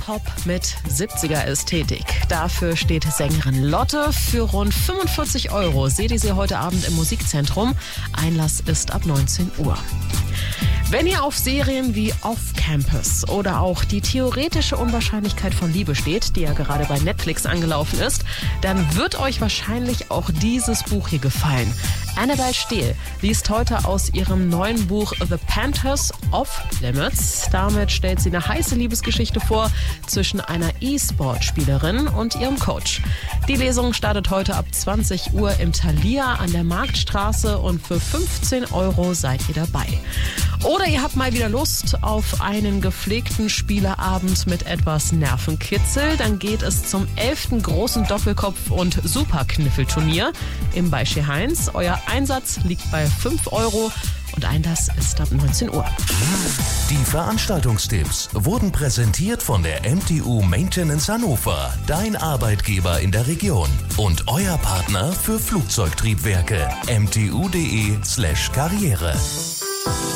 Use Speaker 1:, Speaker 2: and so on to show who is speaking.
Speaker 1: Pop mit 70er-Ästhetik. Dafür steht Sängerin Lotte. Für rund 45 € seht ihr sie heute Abend im Musikzentrum. Einlass ist ab 19 Uhr. Wenn ihr auf Serien wie Off Campus oder auch die theoretische Unwahrscheinlichkeit von Liebe steht, die ja gerade bei Netflix angelaufen ist, dann wird euch wahrscheinlich auch dieses Buch hier gefallen. Annabelle Steele liest heute aus ihrem neuen Buch The Panthers Off Limits. Damit stellt sie eine heiße Liebesgeschichte vor zwischen einer E-Sport-Spielerin und ihrem Coach. Die Lesung startet heute ab 20 Uhr im Thalia an der Marktstraße und für 15 € seid ihr dabei. Oder ihr habt mal wieder Lust auf einen gepflegten Spieleabend mit etwas Nervenkitzel. Dann geht es zum 11. großen Doppelkopf- und Superkniffelturnier im Beische Heinz. Euer Einsatz liegt bei 5 € und Einlass ist ab 19 Uhr.
Speaker 2: Die Veranstaltungstipps wurden präsentiert von der MTU Maintenance Hannover, dein Arbeitgeber in der Region und euer Partner für Flugzeugtriebwerke. mtu.de/karriere.